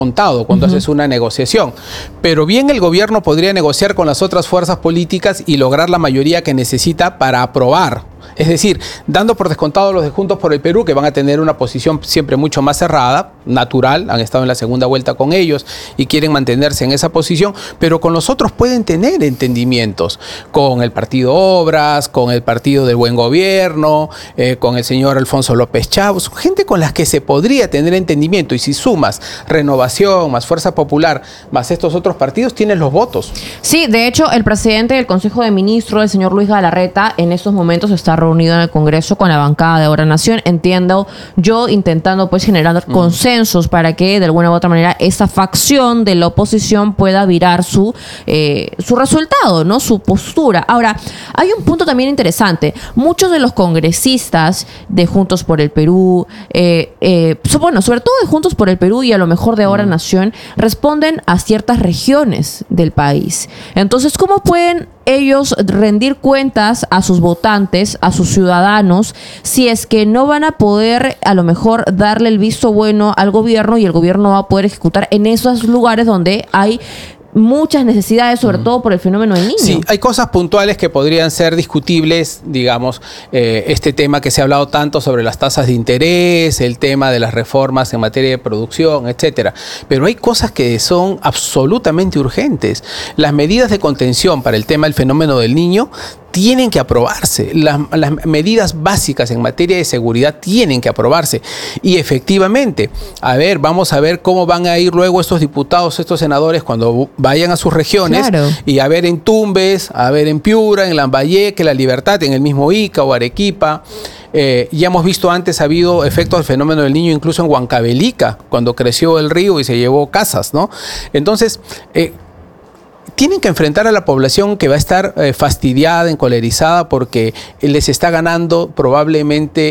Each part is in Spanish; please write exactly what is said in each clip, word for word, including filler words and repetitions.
contado cuando uh-huh. haces una negociación, pero bien el gobierno podría negociar con las otras fuerzas políticas y lograr la mayoría que necesita para aprobar. Es decir, dando por descontado los de Juntos por el Perú, que van a tener una posición siempre mucho más cerrada, natural, han estado en la segunda vuelta con ellos y quieren mantenerse en esa posición, pero con los otros pueden tener entendimientos, con el Partido Obras, con el Partido del Buen Gobierno, eh, con el señor Alfonso López Chavos, gente con las que se podría tener entendimiento, y si sumas Renovación, más Fuerza Popular, más estos otros partidos, tienes los votos. Sí, de hecho, el presidente del Consejo de Ministros, el señor Luis Galarreta, en estos momentos está reunido en el Congreso con la bancada de Ahora Nación, entiendo yo, intentando pues generar mm. consensos para que de alguna u otra manera esa facción de la oposición pueda virar su, eh, su resultado, ¿no? Su postura. Ahora, hay un punto también interesante. Muchos de los congresistas de Juntos por el Perú, eh, eh, so, bueno, sobre todo de Juntos por el Perú y a lo mejor de Ahora mm. Nación, responden a ciertas regiones del país. Entonces, ¿cómo pueden ellos rendir cuentas a sus votantes, a sus ciudadanos, si es que no van a poder a lo mejor darle el visto bueno al gobierno y el gobierno va a poder ejecutar en esos lugares donde hay muchas necesidades, sobre mm. todo por el fenómeno del niño? Sí, hay cosas puntuales que podrían ser discutibles, digamos, eh, este tema que se ha hablado tanto sobre las tasas de interés, el tema de las reformas en materia de producción, etcétera. Pero hay cosas que son absolutamente urgentes. Las medidas de contención para el tema del fenómeno del niño tienen que aprobarse. Las, las medidas básicas en materia de seguridad tienen que aprobarse. Y efectivamente, a ver, vamos a ver cómo van a ir luego estos diputados, estos senadores, cuando vayan a sus regiones, claro. y a ver en Tumbes, a ver en Piura, en Lambayeque, La Libertad, en el mismo Ica o Arequipa. Eh, ya hemos visto antes, ha habido efectos del fenómeno del niño incluso en Huancavelica, cuando creció el río y se llevó casas, ¿no? Entonces, eh, tienen que enfrentar a la población que va a estar eh, fastidiada, encolerizada, porque les está ganando probablemente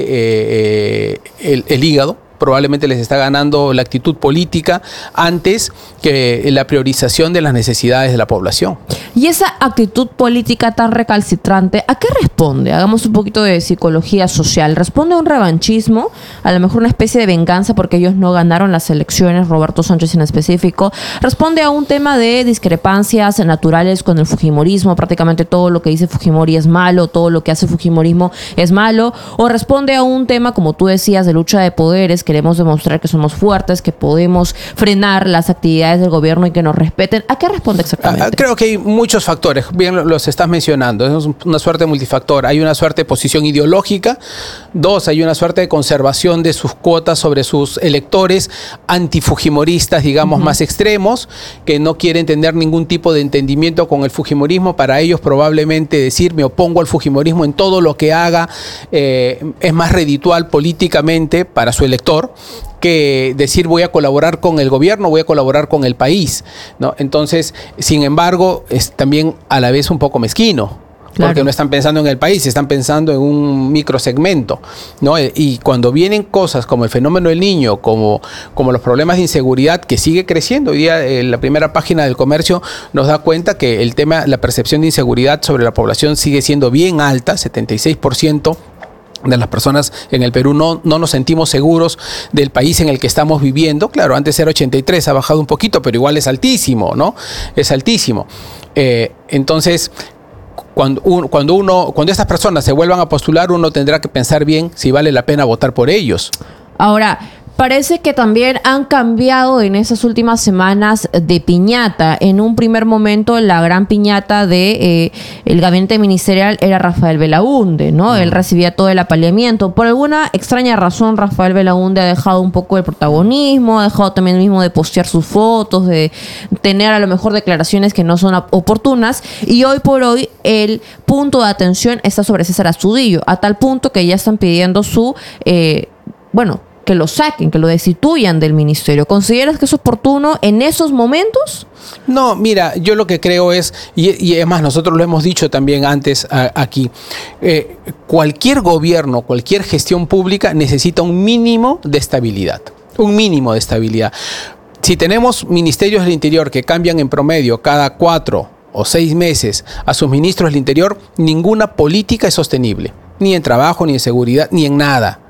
eh, eh, el, el hígado, probablemente les está ganando la actitud política antes que la priorización de las necesidades de la población. Y esa actitud política tan recalcitrante, ¿a qué responde? Hagamos un poquito de psicología social. ¿Responde a un revanchismo? A lo mejor una especie de venganza porque ellos no ganaron las elecciones, Roberto Sánchez en específico. ¿Responde a un tema de discrepancias naturales con el fujimorismo? Prácticamente todo lo que dice Fujimori es malo, todo lo que hace Fujimorismo es malo. ¿O responde a un tema, como tú decías, de lucha de poderes? Queremos demostrar que somos fuertes, que podemos frenar las actividades del gobierno y que nos respeten. ¿A qué responde exactamente? Creo que hay muchos factores, bien los estás mencionando, es una suerte multifactor. Hay una suerte de posición ideológica, dos, hay una suerte de conservación de sus cuotas sobre sus electores antifujimoristas, digamos, uh-huh. más extremos, que no quieren tener ningún tipo de entendimiento con el fujimorismo. Para ellos probablemente decir me opongo al fujimorismo en todo lo que haga eh, es más reditual políticamente para su elector que decir voy a colaborar con el gobierno, voy a colaborar con el país, ¿no? Entonces, sin embargo, es también a la vez un poco mezquino, claro. porque no están pensando en el país, están pensando en un microsegmento, ¿no? Y cuando vienen cosas como el fenómeno del niño, como, como los problemas de inseguridad que sigue creciendo, hoy día eh, la primera página del Comercio nos da cuenta que el tema, la percepción de inseguridad sobre la población sigue siendo bien alta, setenta y seis por ciento de las personas en el Perú no, no nos sentimos seguros del país en el que estamos viviendo. Claro, antes era ochenta y tres, ha bajado un poquito, pero igual es altísimo, ¿no? Es altísimo. Eh, entonces, cuando, un, cuando, uno, cuando estas personas se vuelvan a postular, uno tendrá que pensar bien si vale la pena votar por ellos. Ahora, parece que también han cambiado en esas últimas semanas de piñata. En un primer momento, la gran piñata de eh, el gabinete ministerial era Rafael Belaúnde, ¿no? Mm. Él recibía todo el apaleamiento. Por alguna extraña razón, Rafael Belaúnde ha dejado un poco el protagonismo, ha dejado también mismo de postear sus fotos, de tener a lo mejor declaraciones que no son oportunas. Y hoy por hoy, el punto de atención está sobre César Astudillo, a tal punto que ya están pidiendo su, eh, bueno, que lo saquen, que lo destituyan del ministerio. ¿Consideras que es oportuno en esos momentos? No, mira, yo lo que creo es, y, y es más, nosotros lo hemos dicho también antes a, aquí, eh, cualquier gobierno, cualquier gestión pública necesita un mínimo de estabilidad, un mínimo de estabilidad. Si tenemos ministerios del Interior que cambian en promedio cada cuatro o seis meses a sus ministros del Interior, ninguna política es sostenible, ni en trabajo, ni en seguridad, ni en nada.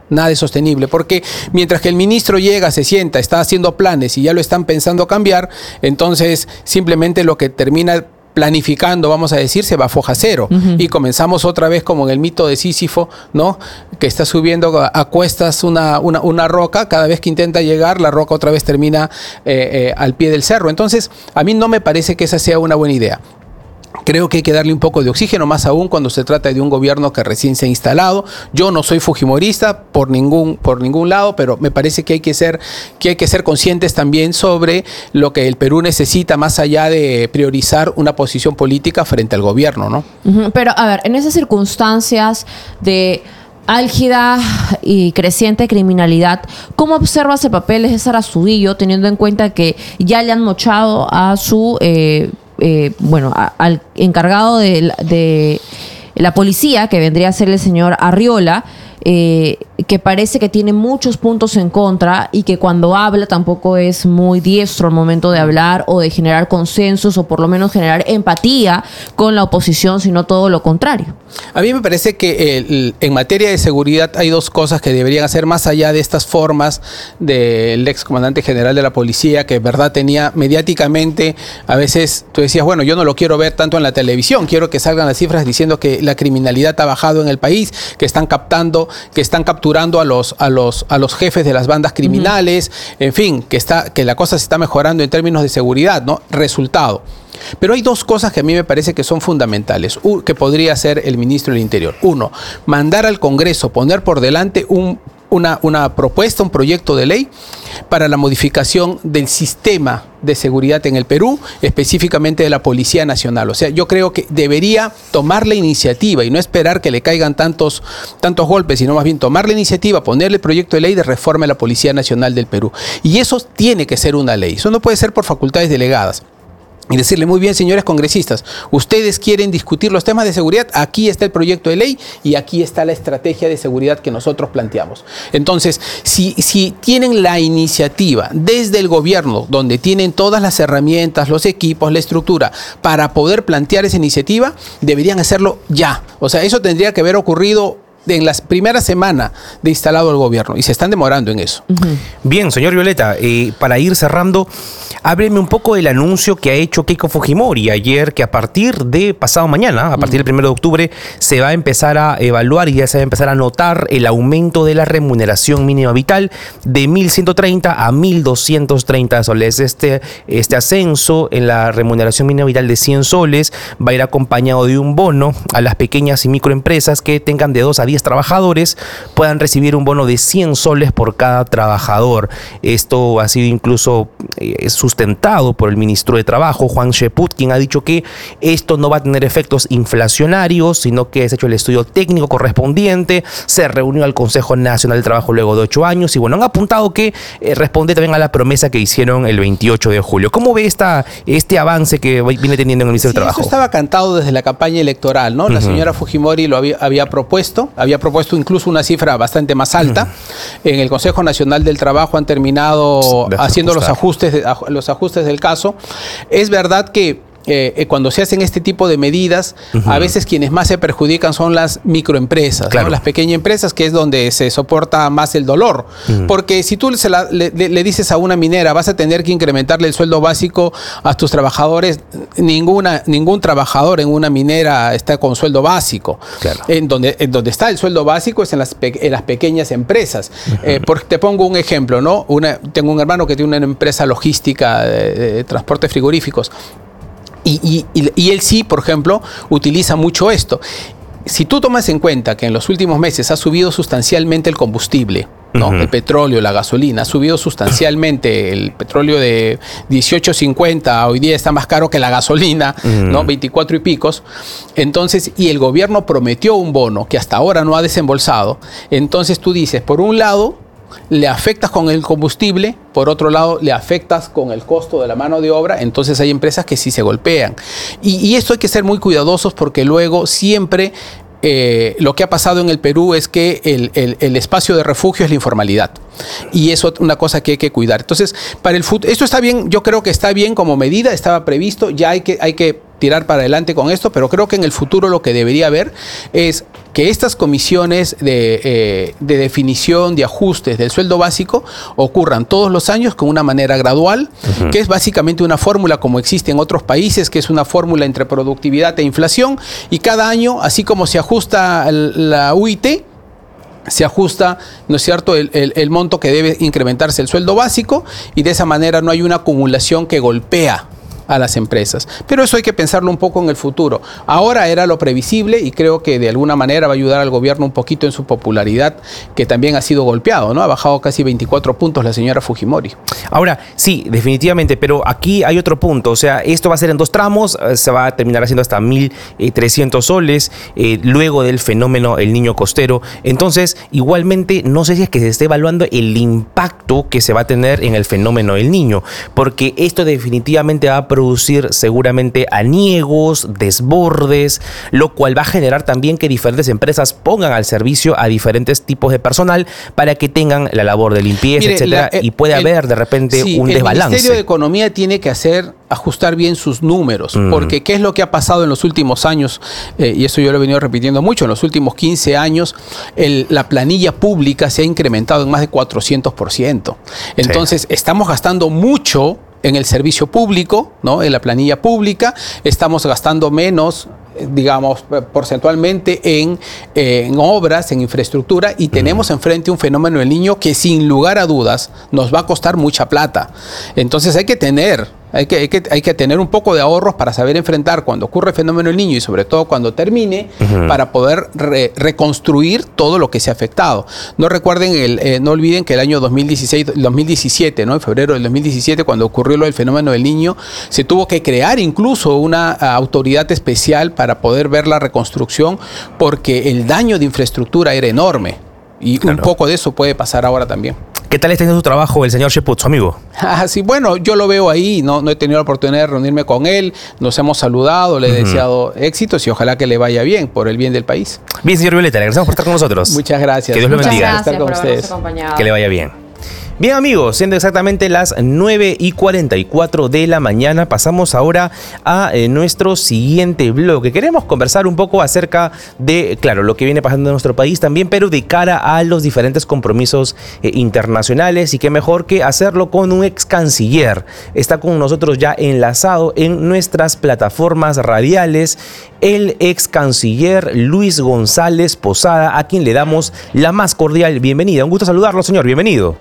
Nada es sostenible, porque mientras que el ministro llega, se sienta, está haciendo planes y ya lo están pensando cambiar, entonces simplemente lo que termina planificando, vamos a decir, se va a foja cero. Uh-huh. Y comenzamos otra vez como en el mito de Sísifo, ¿no? Que está subiendo a, a cuestas una, una, una roca, cada vez que intenta llegar, la roca otra vez termina eh, eh, al pie del cerro. Entonces, a mí no me parece que esa sea una buena idea. Creo que hay que darle un poco de oxígeno, más aún cuando se trata de un gobierno que recién se ha instalado. Yo no soy fujimorista por ningún, por ningún lado, pero me parece que hay que ser, que hay que ser conscientes también sobre lo que el Perú necesita, más allá de priorizar una posición política frente al gobierno, ¿no? Uh-huh. Pero, a ver, en esas circunstancias de álgida y creciente criminalidad, ¿cómo observas el papel de César Astudillo, teniendo en cuenta que ya le han mochado a su... Eh, Eh, bueno, a, al encargado de, de la policía, que vendría a ser el señor Arriola, eh, que parece que tiene muchos puntos en contra y que cuando habla tampoco es muy diestro al momento de hablar o de generar consensos o por lo menos generar empatía con la oposición, sino todo lo contrario? A mí me parece que el, en materia de seguridad hay dos cosas que deberían hacer más allá de estas formas del ex comandante general de la policía, que en verdad tenía mediáticamente, a veces tú decías, bueno, yo no lo quiero ver tanto en la televisión, quiero que salgan las cifras diciendo que la criminalidad ha bajado en el país, que están captando, que están capturando a los, a los, a los jefes de las bandas criminales, uh-huh. En fin, que, está, que la cosa se está mejorando en términos de seguridad, ¿no? Resultado. Pero hay dos cosas que a mí me parece que son fundamentales, que podría hacer el ministro del Interior. Uno, mandar al Congreso, poner por delante un, una, una propuesta, un proyecto de ley para la modificación del sistema de seguridad en el Perú, específicamente de la Policía Nacional. O sea, yo creo que debería tomar la iniciativa y no esperar que le caigan tantos, tantos golpes, sino más bien tomar la iniciativa, ponerle el proyecto de ley de reforma a la Policía Nacional del Perú. Y eso tiene que ser una ley. Eso no puede ser por facultades delegadas. Y decirle, muy bien, señores congresistas, ustedes quieren discutir los temas de seguridad, aquí está el proyecto de ley y aquí está la estrategia de seguridad que nosotros planteamos. Entonces, si, si tienen la iniciativa desde el gobierno, donde tienen todas las herramientas, los equipos, la estructura, para poder plantear esa iniciativa, deberían hacerlo ya. O sea, eso tendría que haber ocurrido en la primera semana de instalado el gobierno y se están demorando en eso. Uh-huh. Bien, señor Violeta, eh, para ir cerrando, hábleme un poco del anuncio que ha hecho Keiko Fujimori ayer, que a partir de pasado mañana, a partir del primero de octubre, se va a empezar a evaluar y ya se va a empezar a notar el aumento de la remuneración mínima vital de mil ciento treinta a mil doscientos treinta soles. Este, este ascenso en la remuneración mínima vital de cien soles va a ir acompañado de un bono a las pequeñas y microempresas que tengan de dos a diez trabajadores, puedan recibir un bono de cien soles por cada trabajador. Esto ha sido incluso eh, sustentado por el ministro de Trabajo, Juan Sheput, quien ha dicho que esto no va a tener efectos inflacionarios, sino que se ha hecho el estudio técnico correspondiente, se reunió al Consejo Nacional del Trabajo luego de ocho años y bueno, han apuntado que eh, responde también a la promesa que hicieron el veintiocho de julio. ¿Cómo ve esta, este avance que viene teniendo en el Ministerio sí, de Trabajo? Eso estaba cantado desde la campaña electoral, ¿no? La uh-huh. señora Fujimori lo había, había propuesto, había propuesto incluso una cifra bastante más alta. Uh-huh. En el Consejo Nacional del Trabajo han terminado haciendo los ajustes, de, los ajustes del caso. Es verdad que Eh, cuando se hacen este tipo de medidas, uh-huh. a veces quienes más se perjudican son las microempresas, claro. ¿no? Las pequeñas empresas, que es donde se soporta más el dolor. Uh-huh. Porque si tú se la, le, le dices a una minera, vas a tener que incrementarle el sueldo básico a tus trabajadores, ninguna, ningún trabajador en una minera está con sueldo básico. Claro. En, donde, en donde está el sueldo básico es en las, pe- en las pequeñas empresas. Uh-huh. Eh, porque te pongo un ejemplo, ¿no? Una, tengo un hermano que tiene una empresa logística de, de transporte frigoríficos. Y, y, y él sí, por ejemplo, utiliza mucho esto. Si tú tomas en cuenta que en los últimos meses ha subido sustancialmente el combustible, ¿no? Uh-huh. El petróleo, la gasolina, ha subido sustancialmente. El petróleo de dieciocho cincuenta hoy día está más caro que la gasolina, uh-huh. ¿no? veinticuatro y picos. Entonces, y el gobierno prometió un bono que hasta ahora no ha desembolsado. Entonces tú dices, por un lado, le afectas con el combustible, por otro lado le afectas con el costo de la mano de obra, entonces hay empresas que sí se golpean. Y, y esto hay que ser muy cuidadosos porque luego siempre eh, lo que ha pasado en el Perú es que el, el, el espacio de refugio es la informalidad. Y eso es una cosa que hay que cuidar. Entonces, para el futuro, esto está bien, yo creo que está bien como medida, estaba previsto, ya hay que, hay que tirar para adelante con esto, pero creo que en el futuro lo que debería haber es que estas comisiones de, eh, de definición, de ajustes del sueldo básico ocurran todos los años con una manera gradual, uh-huh. que es básicamente una fórmula como existe en otros países, que es una fórmula entre productividad e inflación, y cada año, así como se ajusta la U I T, se ajusta, ¿no es cierto?, el, el, el monto que debe incrementarse el sueldo básico, y de esa manera no hay una acumulación que golpea a las empresas. Pero eso hay que pensarlo un poco en el futuro. Ahora era lo previsible y creo que de alguna manera va a ayudar al gobierno un poquito en su popularidad, que también ha sido golpeado, ¿no? Ha bajado casi veinticuatro puntos la señora Fujimori. Ahora, sí, definitivamente, pero aquí hay otro punto. O sea, esto va a ser en dos tramos, se va a terminar haciendo hasta mil trescientos soles, eh, luego del fenómeno El Niño Costero. Entonces, igualmente, no sé si es que se esté evaluando el impacto que se va a tener en el fenómeno El Niño, porque esto definitivamente va a producir seguramente aniegos, desbordes, lo cual va a generar también que diferentes empresas pongan al servicio a diferentes tipos de personal para que tengan la labor de limpieza, Mire, etcétera, la, eh, y puede el, haber de repente sí, un el desbalance. El Ministerio de Economía tiene que hacer ajustar bien sus números, mm. porque ¿qué es lo que ha pasado en los últimos años? Eh, y eso yo lo he venido repitiendo mucho, en los últimos quince años el, la planilla pública se ha incrementado en más de cuatrocientos por ciento. Entonces, sí. estamos gastando mucho en el servicio público, ¿no? En la planilla pública, estamos gastando menos, digamos, porcentualmente en, eh, en obras, en infraestructura, y tenemos mm. enfrente un fenómeno del Niño que sin lugar a dudas nos va a costar mucha plata. Entonces hay que tener... Hay que, hay, que, hay que tener un poco de ahorros para saber enfrentar cuando ocurre el fenómeno del Niño y sobre todo cuando termine, uh-huh. para poder re, reconstruir todo lo que se ha afectado. No recuerden, el, eh, no olviden que el año dos mil dieciséis, dos mil diecisiete, ¿no? En febrero del dos mil diecisiete, cuando ocurrió lo del fenómeno del Niño, se tuvo que crear incluso una uh, autoridad especial para poder ver la reconstrucción, porque el daño de infraestructura era enorme. Y claro. un poco de eso puede pasar ahora también. ¿Qué tal está haciendo su trabajo el señor Cheput, su amigo? Ah, sí, bueno, yo lo veo ahí, no, no he tenido la oportunidad de reunirme con él, nos hemos saludado, le he uh-huh. deseado éxitos y ojalá que le vaya bien, por el bien del país. Bien, señor Violeta, le agradecemos por estar con nosotros. Muchas gracias. Que Dios lo Muchas bendiga. Gracias estar con ustedes. Que le vaya bien. Bien, amigos, siendo exactamente las nueve y cuarenta y cuatro de la mañana, pasamos ahora a eh, nuestro siguiente bloque. Queremos conversar un poco acerca de, claro, lo que viene pasando en nuestro país también, pero de cara a los diferentes compromisos eh, internacionales, y qué mejor que hacerlo con un ex canciller. Está con nosotros ya enlazado en nuestras plataformas radiales el ex canciller Luis González Posada, a quien le damos la más cordial bienvenida. Un gusto saludarlo, señor. Bienvenido.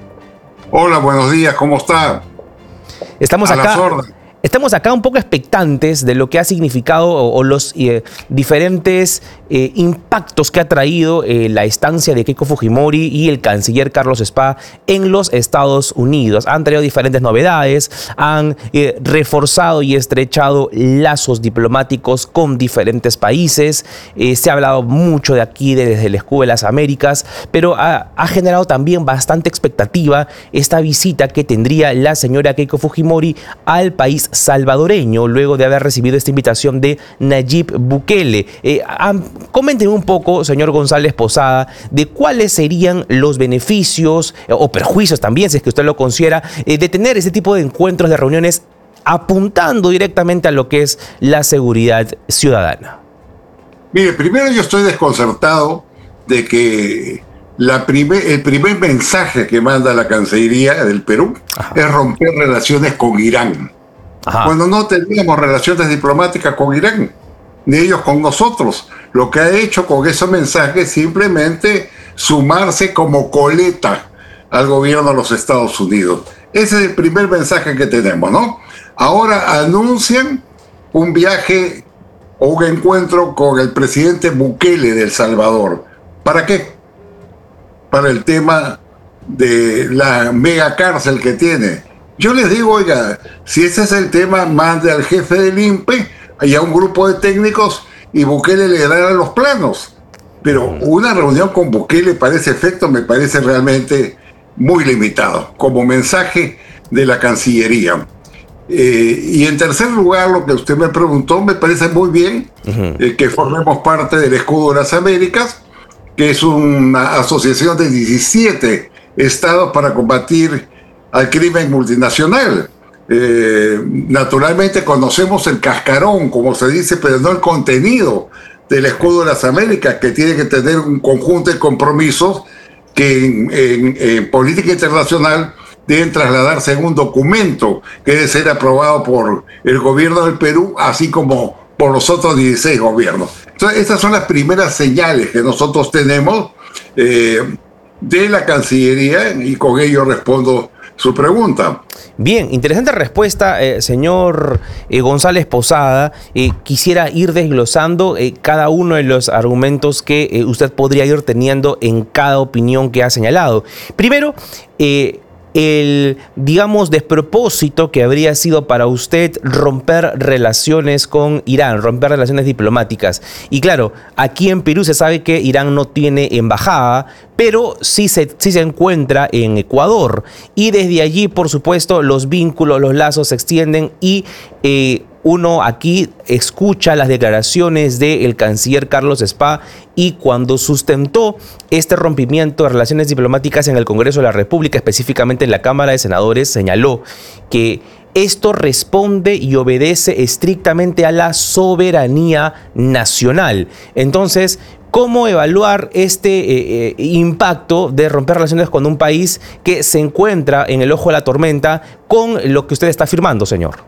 Hola, buenos días, ¿cómo está? Estamos acá, estamos acá un poco expectantes de lo que ha significado o, o los eh, diferentes eh, impactos que ha traído eh, la estancia de Keiko Fujimori y el canciller Carlos Spa en los Estados Unidos. Han traído diferentes novedades, han eh, reforzado y estrechado lazos diplomáticos con diferentes países. Eh, se ha hablado mucho de aquí, de, desde el Escudo de las Américas, pero ha, ha generado también bastante expectativa esta visita que tendría la señora Keiko Fujimori al país salvadoreño, luego de haber recibido esta invitación de Nayib Bukele. Eh, han, Coméntenme un poco, señor González Posada, de cuáles serían los beneficios eh, o perjuicios también, si es que usted lo considera, eh, de tener ese tipo de encuentros, de reuniones, apuntando directamente a lo que es la seguridad ciudadana. Mire, primero yo estoy desconcertado de que la primer, el primer mensaje que manda la Cancillería del Perú Ajá. es romper relaciones con Irán. Ajá. Cuando no teníamos relaciones diplomáticas con Irán, ni ellos con nosotros. Lo que ha hecho con esos mensajes es simplemente sumarse como coleta al gobierno de los Estados Unidos. Ese es el primer mensaje que tenemos, ¿no? Ahora anuncian un viaje o un encuentro con el presidente Bukele de El Salvador. ¿Para qué? Para el tema de la mega cárcel que tiene. Yo les digo, oiga, si ese es el tema, mande al jefe del I N P E y a un grupo de técnicos y Bukele le dará los planos. Pero una reunión con Bukele para ese efecto me parece realmente muy limitado, como mensaje de la Cancillería. Eh, y en tercer lugar, lo que usted me preguntó, me parece muy bien uh-huh. eh, que formemos parte del Escudo de las Américas, que es una asociación de diecisiete estados para combatir al crimen multinacional. Eh, naturalmente conocemos el cascarón, como se dice, pero no el contenido del escudo de las Américas, que tiene que tener un conjunto de compromisos que en, en, en política internacional deben trasladarse en un documento que debe ser aprobado por el gobierno del Perú, así como por los otros dieciséis gobiernos. Entonces, estas son las primeras señales que nosotros tenemos eh, de la Cancillería, y con ello respondo su pregunta. Bien, interesante respuesta, eh, señor eh, González Posada. Eh, quisiera ir desglosando eh, cada uno de los argumentos que eh, usted podría ir teniendo en cada opinión que ha señalado. Primero, eh, el, digamos, despropósito que habría sido para usted romper relaciones con Irán, romper relaciones diplomáticas. Y claro, aquí en Perú se sabe que Irán no tiene embajada, pero sí se, sí se encuentra en Ecuador. Y desde allí, por supuesto, los vínculos, los lazos se extienden y eh, uno aquí escucha las declaraciones del canciller Carlos Spa, y cuando sustentó este rompimiento de relaciones diplomáticas en el Congreso de la República, específicamente en la Cámara de Senadores, señaló que esto responde y obedece estrictamente a la soberanía nacional. Entonces, ¿cómo evaluar este eh, eh, impacto de romper relaciones con un país que se encuentra en el ojo de la tormenta con lo que usted está afirmando, señor?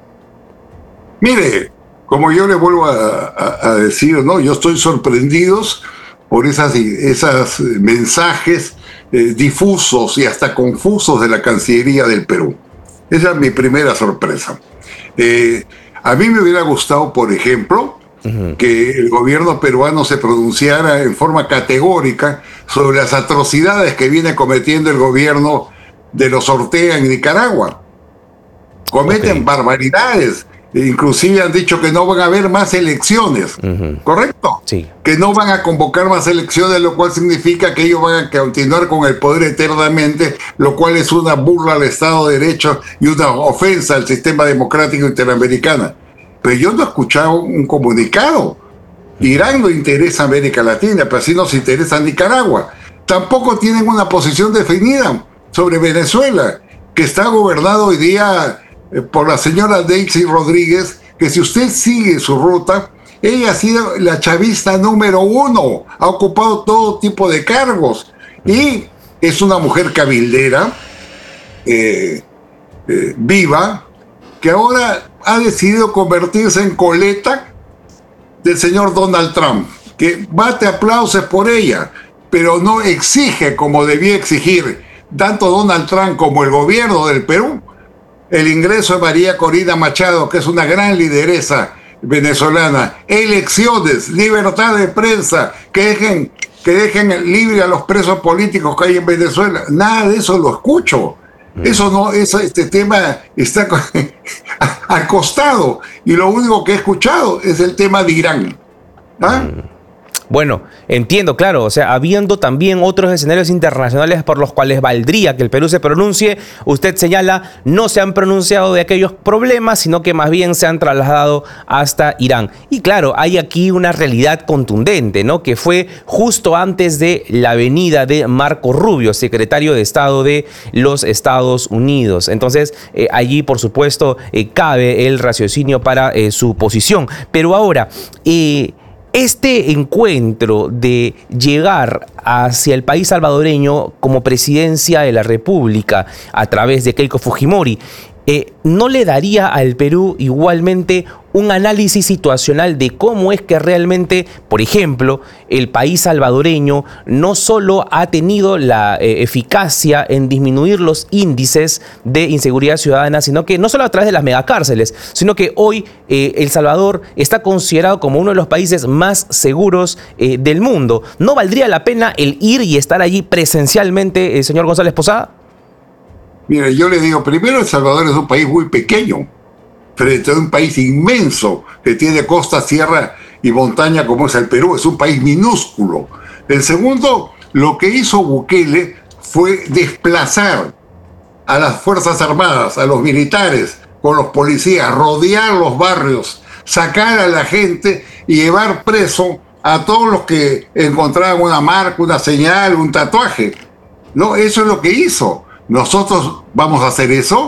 Mire, como yo le vuelvo a, a, a decir, ¿no? Yo estoy sorprendido por esas, esas mensajes eh, difusos y hasta confusos de la Cancillería del Perú. Esa es mi primera sorpresa. Eh, a mí me hubiera gustado, por ejemplo, uh-huh. que el gobierno peruano se pronunciara en forma categórica sobre las atrocidades que viene cometiendo el gobierno de los Ortega en Nicaragua. Cometen okay. barbaridades. Inclusive han dicho que no van a haber más elecciones, uh-huh. ¿correcto? Sí. Que no van a convocar más elecciones, lo cual significa que ellos van a continuar con el poder eternamente, lo cual es una burla al Estado de Derecho y una ofensa al sistema democrático interamericano. Pero yo no he escuchado un comunicado. Irán no interesa a América Latina, pero sí nos interesa Nicaragua. Tampoco tienen una posición definida sobre Venezuela, que está gobernado hoy día por la señora Daisy Rodríguez, que si usted sigue su ruta, ella ha sido la chavista número uno, ha ocupado todo tipo de cargos y es una mujer cabildera, eh, eh, viva, que ahora ha decidido convertirse en coleta del señor Donald Trump, que bate aplausos por ella, pero no exige como debía exigir tanto Donald Trump como el gobierno del Perú el ingreso de María Corina Machado, que es una gran lideresa venezolana, elecciones, libertad de prensa, que dejen, que dejen libre a los presos políticos que hay en Venezuela. Nada de eso lo escucho. Eso no, eso, este tema está al costado, y lo único que he escuchado es el tema de Irán. ¿Ah? Bueno, entiendo, claro, o sea, habiendo también otros escenarios internacionales por los cuales valdría que el Perú se pronuncie, usted señala, no se han pronunciado de aquellos problemas, sino que más bien se han trasladado hasta Irán. Y claro, hay aquí una realidad contundente, ¿no? Que fue justo antes de la venida de Marco Rubio, secretario de Estado de los Estados Unidos. Entonces, eh, allí, por supuesto, eh, cabe el raciocinio para eh, su posición. Pero ahora, eh, este encuentro de llegar hacia el país salvadoreño como presidencia de la República a través de Keiko Fujimori, eh, ¿no le daría al Perú igualmente un análisis situacional de cómo es que realmente, por ejemplo, el país salvadoreño no solo ha tenido la eh, eficacia en disminuir los índices de inseguridad ciudadana, sino que no solo a través de las megacárceles, sino que hoy eh, El Salvador está considerado como uno de los países más seguros eh, del mundo? ¿No valdría la pena el ir y estar allí presencialmente, eh, señor González Posada? Mire, yo le digo, primero, El Salvador es un país muy pequeño, frente a un país inmenso que tiene costa, sierra y montaña como es el Perú. Es un país minúsculo. El segundo, lo que hizo Bukele fue desplazar a las Fuerzas Armadas, a los militares, con los policías, rodear los barrios, sacar a la gente y llevar preso a todos los que encontraban una marca, una señal, un tatuaje. No, eso es lo que hizo. Nosotros vamos a hacer eso,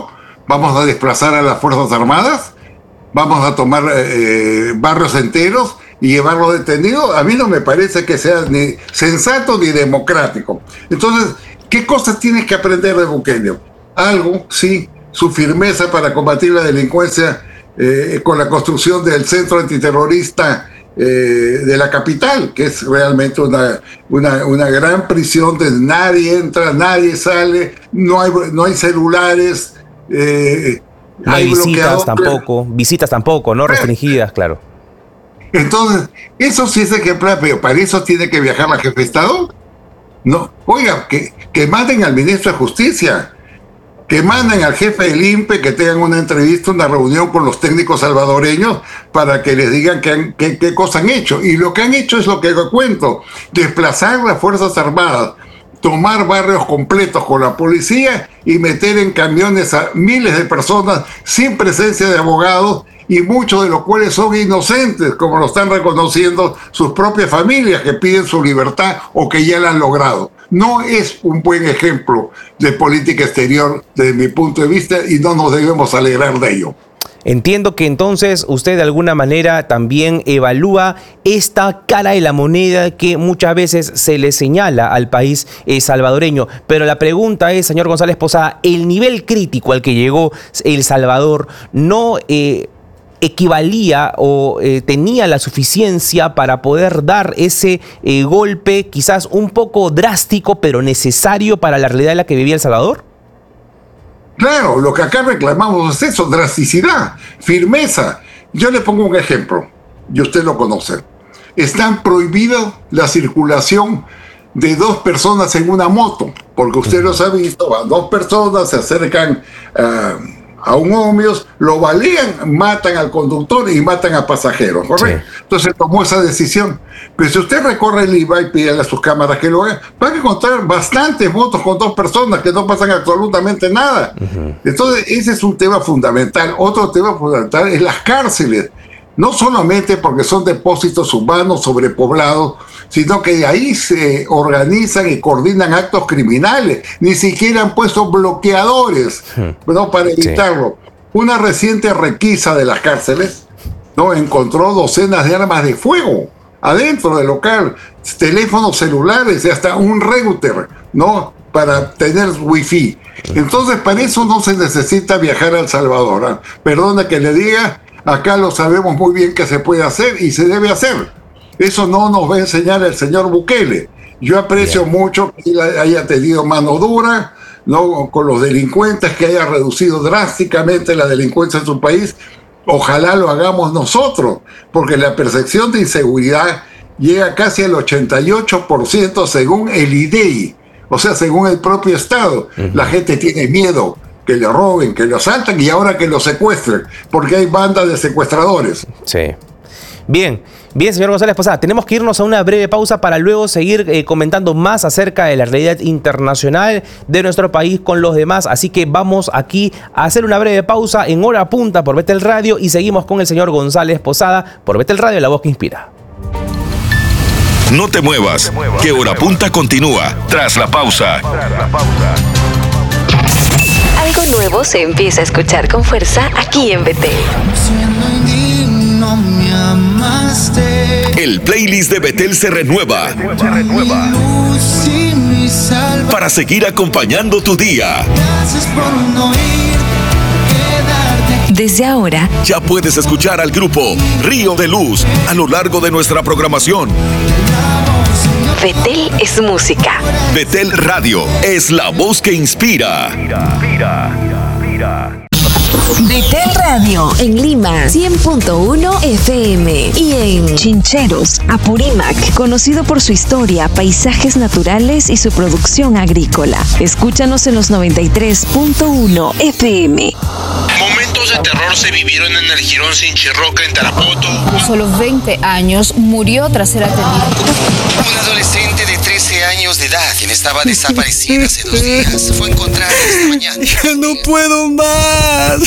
¿Vamos a desplazar a las Fuerzas Armadas? ¿Vamos a tomar eh, barrios enteros y llevarlos detenidos? A mí no me parece que sea ni sensato ni democrático. Entonces, ¿qué cosas tienes que aprender de Bukele? Algo, sí, su firmeza para combatir la delincuencia eh, con la construcción del centro antiterrorista eh, de la capital, que es realmente una, una, una gran prisión donde nadie entra, nadie sale, no hay, no hay celulares, eh, no hay, hay visitas tampoco, que... visitas tampoco, no restringidas, claro. Entonces, eso sí es ejemplar, pero para eso tiene que viajar la jefe de Estado. No, oiga, que, que manden al ministro de Justicia, que manden al jefe del I N P E, que tengan una entrevista, una reunión con los técnicos salvadoreños para que les digan qué, qué, qué cosa han hecho. Y lo que han hecho es lo que cuento, desplazar las Fuerzas Armadas, tomar barrios completos con la policía y meter en camiones a miles de personas sin presencia de abogados, y muchos de los cuales son inocentes, como lo están reconociendo sus propias familias que piden su libertad o que ya la han logrado. No es un buen ejemplo de política exterior desde mi punto de vista y no nos debemos alegrar de ello. Entiendo que entonces usted de alguna manera también evalúa esta cara de la moneda que muchas veces se le señala al país eh, salvadoreño. Pero la pregunta es, señor González Posada, ¿el nivel crítico al que llegó El Salvador no eh, equivalía o eh, tenía la suficiencia para poder dar ese eh, golpe quizás un poco drástico pero necesario para la realidad en la que vivía El Salvador? Claro, lo que acá reclamamos es eso, drasticidad, firmeza. Yo le pongo un ejemplo, y usted lo conoce. Está prohibida la circulación de dos personas en una moto, porque usted los ha visto, van dos personas, se acercan a... Uh, a un ómnibus, lo balean, matan al conductor y matan a pasajeros, ¿correcto? Sí. Entonces tomó esa decisión. Pero si usted recorre el I V A y pide a sus cámaras que lo hagan, van a encontrar bastantes motos con dos personas que no pasan absolutamente nada. Uh-huh. Entonces ese es un tema fundamental. Otro tema fundamental es las cárceles. No solamente porque son depósitos humanos sobrepoblados, sino que de ahí se organizan y coordinan actos criminales. Ni siquiera han puesto bloqueadores, ¿no?, para evitarlo. Sí. Una reciente requisa de las cárceles, ¿no?, encontró docenas de armas de fuego adentro del local, teléfonos celulares y hasta un router, ¿no?, para tener wifi. Entonces, para eso no se necesita viajar a El Salvador, ¿eh? Perdona que le diga, acá lo sabemos muy bien que se puede hacer y se debe hacer. Eso no nos va a enseñar el señor Bukele. Yo aprecio Bien. mucho que él haya tenido mano dura, ¿no?, con los delincuentes, que haya reducido drásticamente la delincuencia en su país. Ojalá lo hagamos nosotros, porque la percepción de inseguridad llega casi al ochenta y ocho por ciento según el I D E I, o sea, según el propio Estado. Uh-huh. La gente tiene miedo que le roben, que lo asaltan y ahora que lo secuestren, porque hay bandas de secuestradores. Sí. Bien, bien, señor González Posada, tenemos que irnos a una breve pausa para luego seguir eh, comentando más acerca de la realidad internacional de nuestro país con los demás. Así que vamos aquí a hacer una breve pausa en Hora Punta por Betel Radio y seguimos con el señor González Posada por Betel Radio, la voz que inspira. No te muevas, no te muevas que Hora Punta continúa tras la pausa. Tras la pausa. Algo nuevo se empieza a escuchar con fuerza aquí en Betel. El playlist de Betel se renueva, se renueva para seguir acompañando tu día. Desde ahora ya puedes escuchar al grupo Río de Luz a lo largo de nuestra programación. Betel es música. Betel Radio es la voz que inspira. Inspira, inspira. Betel Radio en Lima cien punto uno F M y en Chincheros, Apurímac, conocido por su historia, paisajes naturales y su producción agrícola. Escúchanos en los noventa y tres punto uno F M. Momentos de terror se vivieron en el Jirón Sinchirroca en Tarapoto. A solo veinte años murió tras ser atendido. Un adolescente de trece años de edad, quien estaba desaparecida hace dos días, fue encontrada esta mañana. ¡Ya no puedo más!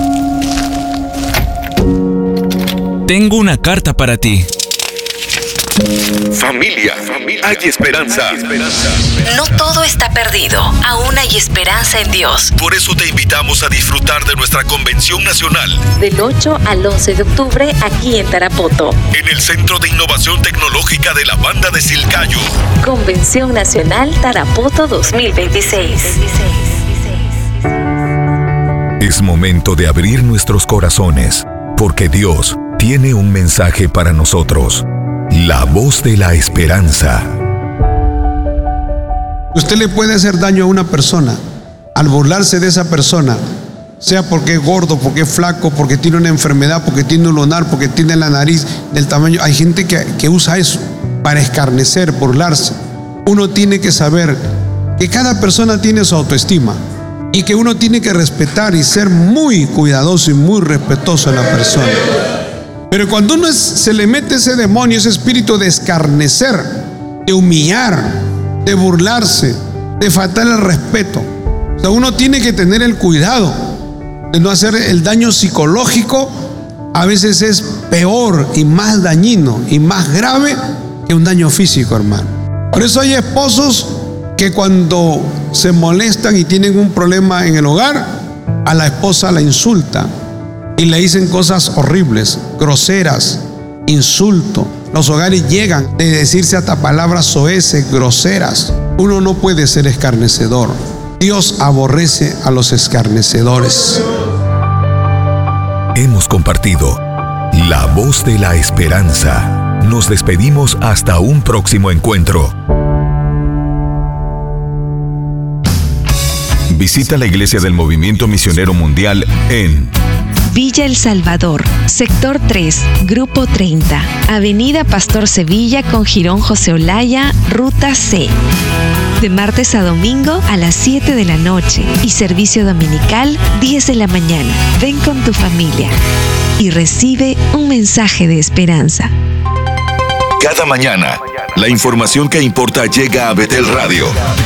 Tengo una carta para ti. Familia, familia, hay esperanza. Hay esperanza. No todo está perdido. Aún hay esperanza en Dios. Por eso te invitamos a disfrutar de nuestra convención nacional. Del ocho al once de octubre, aquí en Tarapoto. En el Centro de Innovación Tecnológica de la Banda de Silcayo. Convención Nacional Tarapoto dos mil veintiséis. Es momento de abrir nuestros corazones, porque Dios tiene un mensaje para nosotros. La voz de la esperanza. Usted le puede hacer daño a una persona al burlarse de esa persona, sea porque es gordo, porque es flaco, porque tiene una enfermedad, porque tiene un lunar, porque tiene la nariz del tamaño. Hay gente que, que usa eso para escarnecer, burlarse. Uno tiene que saber que cada persona tiene su autoestima y que uno tiene que respetar y ser muy cuidadoso y muy respetuoso a la persona. Pero cuando uno es, se le mete ese demonio, ese espíritu de escarnecer, de humillar, de burlarse, de faltar el respeto, o sea, uno tiene que tener el cuidado de no hacer el daño psicológico. A veces es peor y más dañino y más grave que un daño físico, hermano. Por eso hay esposos que cuando se molestan y tienen un problema en el hogar, a la esposa la insultan y le dicen cosas horribles, groseras, insulto. Los hogares llegan de decirse hasta palabras soeces, groseras. Uno no puede ser escarnecedor. Dios aborrece a los escarnecedores. Hemos compartido La Voz de la Esperanza. Nos despedimos hasta un próximo encuentro. Visita la Iglesia del Movimiento Misionero Mundial en Villa El Salvador, Sector tres, Grupo treinta, Avenida Pastor Sevilla con Jirón José Olaya, Ruta C. De martes a domingo a las siete de la noche y servicio dominical diez de la mañana. Ven con tu familia y recibe un mensaje de esperanza. Cada mañana, la información que importa llega a Betel Radio.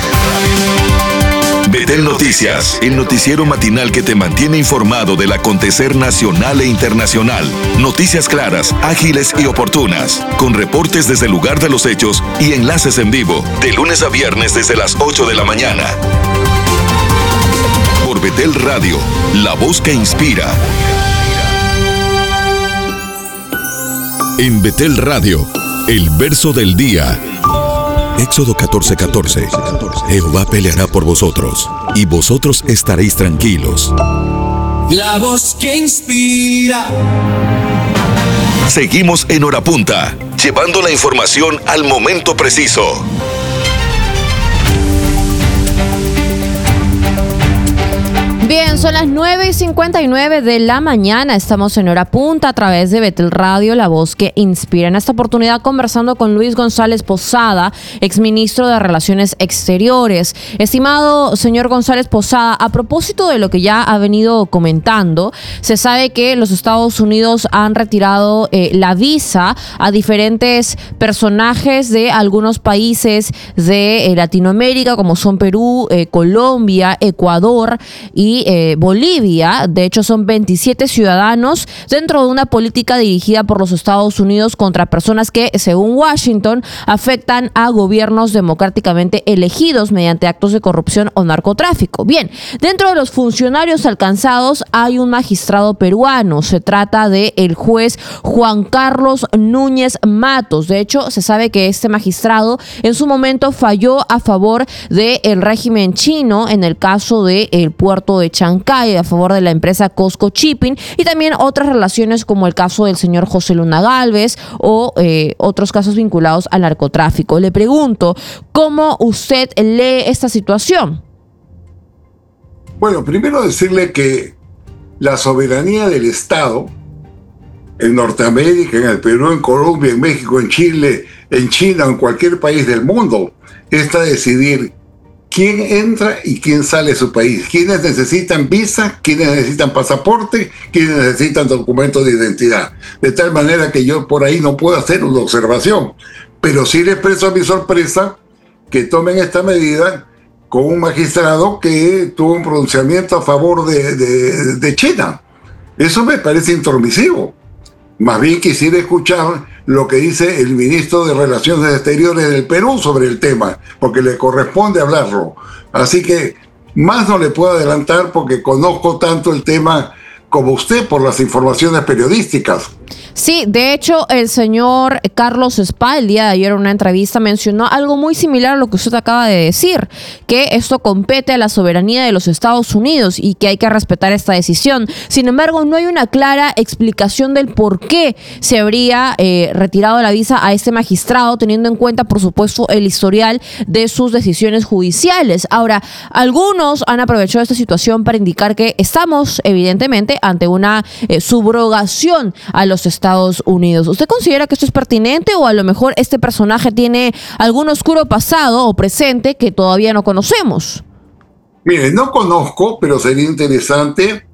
Betel Noticias, el noticiero matinal que te mantiene informado del acontecer nacional e internacional. Noticias claras, ágiles y oportunas, con reportes desde el lugar de los hechos y enlaces en vivo, de lunes a viernes desde las ocho de la mañana. Por Betel Radio, la voz que inspira. En Betel Radio, el verso del día. Éxodo catorce catorce. Jehová peleará por vosotros, y vosotros estaréis tranquilos. La voz que inspira. Seguimos en Hora Punta, llevando la información al momento preciso. Bien, son las nueve y cincuenta y nueve de la mañana. Estamos en Hora Punta a través de Betel Radio, la voz que inspira. En esta oportunidad conversando con Luis González Posada, exministro de Relaciones Exteriores. Estimado señor González Posada, a propósito de lo que ya ha venido comentando, se sabe que los Estados Unidos han retirado eh, la visa a diferentes personajes de algunos países de eh, Latinoamérica, como son Perú, eh, Colombia, Ecuador y Eh, Bolivia. De hecho, son veintisiete ciudadanos dentro de una política dirigida por los Estados Unidos contra personas que, según Washington, afectan a gobiernos democráticamente elegidos mediante actos de corrupción o narcotráfico. Bien, dentro de los funcionarios alcanzados hay un magistrado peruano. Se trata de el juez Juan Carlos Núñez Matos. De hecho, se sabe que este magistrado en su momento falló a favor del régimen chino en el caso del puerto de Chancay, a favor de la empresa Costco Shipping, y también otras relaciones como el caso del señor José Luna Gálvez o eh, otros casos vinculados al narcotráfico. Le pregunto, ¿cómo usted lee esta situación? Bueno, primero decirle que la soberanía del Estado en Norteamérica, en el Perú, en Colombia, en México, en Chile, en China, en cualquier país del mundo, está a decidir quién entra y quién sale de su país, quiénes necesitan visa, quiénes necesitan pasaporte, quiénes necesitan documentos de identidad. De tal manera que yo por ahí no puedo hacer una observación, pero sí le expreso mi sorpresa que tomen esta medida con un magistrado que tuvo un pronunciamiento a favor de, de, de China. Eso me parece intromisivo. Más bien quisiera escuchar lo que dice el ministro de Relaciones Exteriores del Perú sobre el tema, porque le corresponde hablarlo. Así que más no le puedo adelantar porque conozco tanto el tema como usted por las informaciones periodísticas. Sí, de hecho, el señor Carlos Spa, el día de ayer en una entrevista, mencionó algo muy similar a lo que usted acaba de decir, que esto compete a la soberanía de los Estados Unidos y que hay que respetar esta decisión. Sin embargo, no hay una clara explicación del por qué se habría eh, retirado la visa a este magistrado, teniendo en cuenta, por supuesto, el historial de sus decisiones judiciales. Ahora, algunos han aprovechado esta situación para indicar que estamos, evidentemente, ante una eh, subrogación a los Estados Unidos. ¿Usted considera que esto es pertinente o a lo mejor este personaje tiene algún oscuro pasado o presente que todavía no conocemos? Mire, no conozco, pero sería interesante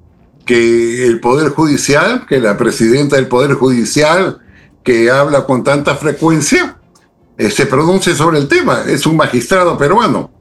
que el Poder Judicial, que la presidenta del Poder Judicial, que habla con tanta frecuencia, eh, se pronuncie sobre el tema. Es un magistrado peruano.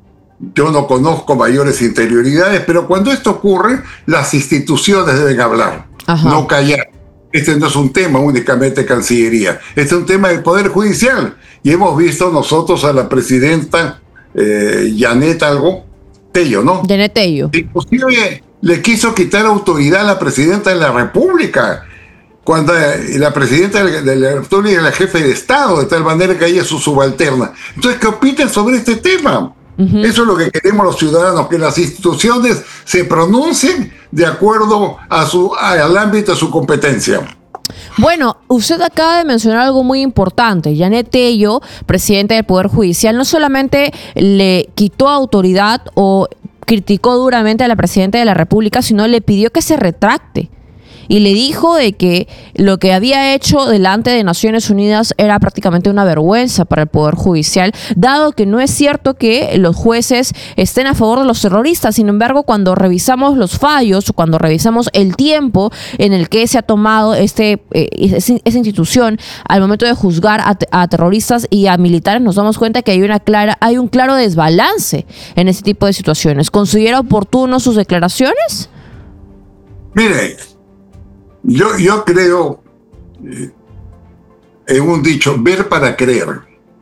Yo no conozco mayores interioridades, pero cuando esto ocurre, las instituciones deben hablar, Ajá. no callar. Este no es un tema únicamente de Cancillería, este es un tema del Poder Judicial. Y hemos visto nosotros a la presidenta eh, Janet algo, Tello, ¿no? Janet Tello. Inclusive le quiso quitar autoridad a la presidenta de la República, cuando eh, la presidenta de la República es la jefe de Estado, de tal manera que ella es su subalterna. Entonces, ¿qué opinan sobre este tema? Uh-huh. Eso es lo que queremos los ciudadanos, que las instituciones se pronuncien de acuerdo a su, al ámbito de su competencia. Bueno, usted acaba de mencionar algo muy importante. Janet Tello, presidente del Poder Judicial, no solamente le quitó autoridad o criticó duramente a la presidenta de la República, sino le pidió que se retracte. Y le dijo de que lo que había hecho delante de Naciones Unidas era prácticamente una vergüenza para el Poder Judicial, dado que no es cierto que los jueces estén a favor de los terroristas. Sin embargo, cuando revisamos los fallos, cuando revisamos el tiempo en el que se ha tomado este eh, esa institución al momento de juzgar a, a terroristas y a militares, nos damos cuenta que hay una clara, hay un claro desbalance en este tipo de situaciones. ¿Considera oportuno sus declaraciones? Mire, Yo, yo creo eh, en un dicho, ver para creer,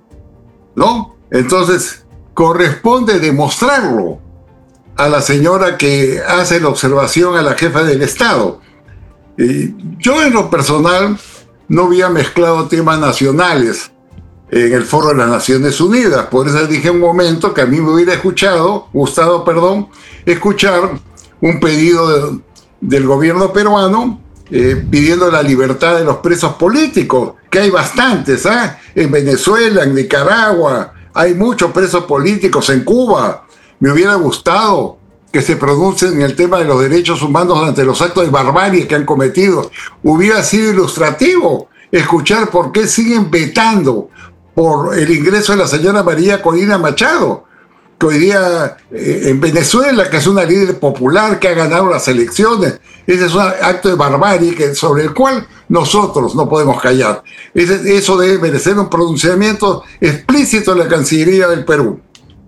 ¿no? Entonces, corresponde demostrarlo a la señora que hace la observación a la jefa del Estado. Eh, yo en lo personal no había mezclado temas nacionales en el Foro de las Naciones Unidas, por eso dije en un momento que a mí me hubiera escuchado, gustado, perdón, escuchar un pedido de, del gobierno peruano Eh, pidiendo la libertad de los presos políticos, que hay bastantes, ¿eh? En Venezuela, en Nicaragua, hay muchos presos políticos, en Cuba. Me hubiera gustado que se pronuncien en el tema de los derechos humanos ante los actos de barbarie que han cometido. Hubiera sido ilustrativo escuchar por qué siguen vetando por el ingreso de la señora María Corina Machado, que hoy día eh, en Venezuela, que es una líder popular que ha ganado las elecciones. Ese es un acto de barbarie que, sobre el cual nosotros no podemos callar. Ese, eso debe merecer un pronunciamiento explícito de la Cancillería del Perú.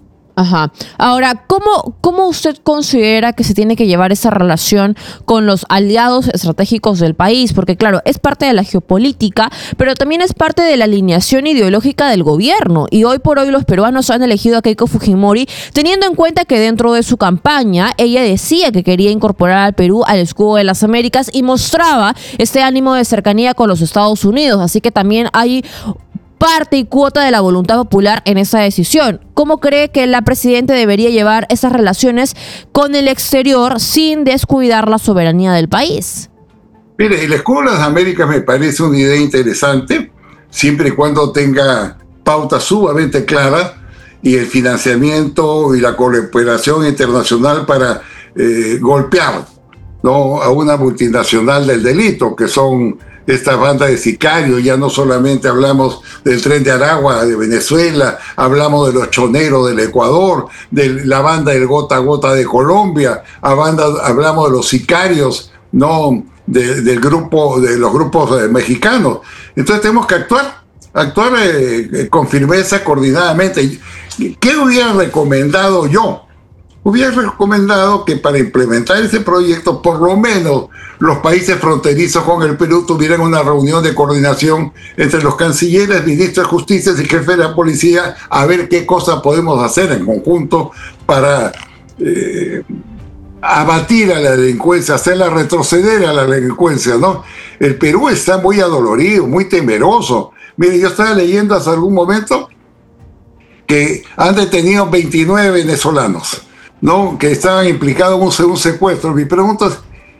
Ajá. Ahora, ¿cómo, ¿cómo usted considera que se tiene que llevar esa relación con los aliados estratégicos del país? Porque claro, es parte de la geopolítica, pero también es parte de la alineación ideológica del gobierno. Y hoy por hoy los peruanos han elegido a Keiko Fujimori teniendo en cuenta que dentro de su campaña ella decía que quería incorporar al Perú al escudo de las Américas y mostraba este ánimo de cercanía con los Estados Unidos. Así que también hay parte y cuota de la voluntad popular en esa decisión. ¿Cómo cree que la presidenta debería llevar esas relaciones con el exterior sin descuidar la soberanía del país? Mire, el escudo de las Américas me parece una idea interesante, siempre y cuando tenga pautas sumamente claras y el financiamiento y la cooperación internacional para eh, golpear, ¿no?, a una multinacional del delito, que son estas bandas de sicarios. Ya no solamente hablamos del Tren de Aragua de Venezuela, hablamos de los choneros del Ecuador, de la banda del Gota a Gota de Colombia, a banda, hablamos de los sicarios, no de, del grupo, de los grupos eh, mexicanos. Entonces tenemos que actuar, actuar eh, con firmeza, coordinadamente. ¿Qué hubiera recomendado yo? hubiera recomendado que para implementar ese proyecto, por lo menos los países fronterizos con el Perú tuvieran una reunión de coordinación entre los cancilleres, ministros de Justicia y jefes de la policía, a ver qué cosas podemos hacer en conjunto para eh, abatir a la delincuencia, hacerla retroceder a la delincuencia, ¿no? El Perú está muy adolorido, muy temeroso. Mire, yo estaba leyendo hace algún momento que han detenido veintinueve venezolanos, ¿no? Que estaban implicados en un secuestro. Mi pregunta es,